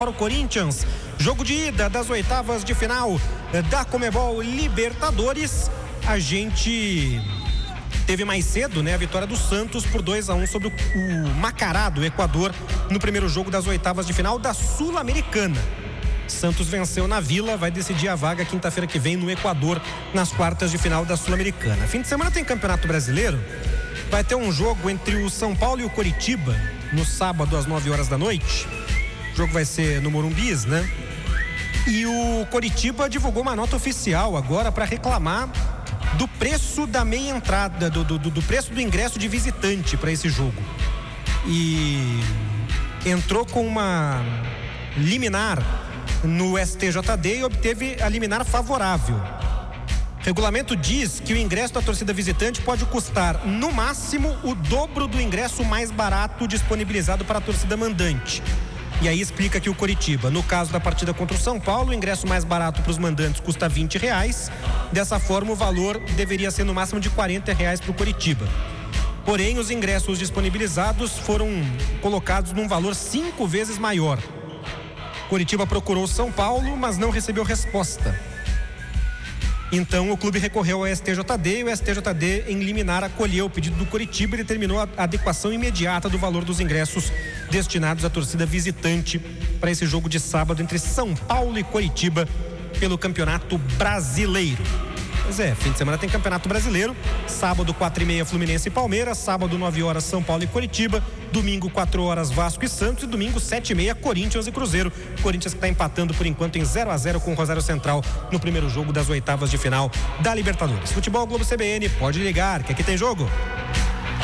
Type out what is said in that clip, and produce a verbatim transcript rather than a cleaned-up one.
para o Corinthians, jogo de ida das oitavas de final da Conmebol Libertadores. A gente teve mais cedo, né, a vitória do Santos por dois a um sobre o, o Macará do Equador no primeiro jogo das oitavas de final da Sul-Americana. Santos venceu na Vila, vai decidir a vaga quinta-feira que vem no Equador nas quartas de final da Sul-Americana. Fim de semana tem Campeonato Brasileiro, vai ter um jogo entre o São Paulo e o Coritiba no sábado às nove horas da noite. O jogo vai ser no Morumbis, né? E o Coritiba divulgou uma nota oficial agora para reclamar do preço da meia entrada, do, do, do preço do ingresso de visitante para esse jogo. E entrou com uma liminar no S T J D e obteve a liminar favorável. O regulamento diz que o ingresso da torcida visitante pode custar, no máximo, o dobro do ingresso mais barato disponibilizado para a torcida mandante. E aí explica que o Coritiba, no caso da partida contra o São Paulo, o ingresso mais barato para os mandantes custa vinte reais. Dessa forma, o valor deveria ser no máximo de quarenta reais para o Coritiba. Porém, os ingressos disponibilizados foram colocados num valor cinco vezes maior. Coritiba procurou São Paulo, mas não recebeu resposta. Então o clube recorreu ao S T J D e o S T J D, em liminar, acolheu o pedido do Coritiba e determinou a adequação imediata do valor dos ingressos destinados à torcida visitante para esse jogo de sábado entre São Paulo e Coritiba pelo Campeonato Brasileiro. Pois é, fim de semana tem Campeonato Brasileiro, sábado quatro e meia Fluminense e Palmeiras, sábado nove horas São Paulo e Coritiba, domingo quatro horas Vasco e Santos e domingo sete e meia Corinthians e Cruzeiro. Corinthians que está empatando por enquanto em zero a zero com o Rosário Central no primeiro jogo das oitavas de final da Libertadores. Futebol Globo C B N, pode ligar que aqui tem jogo.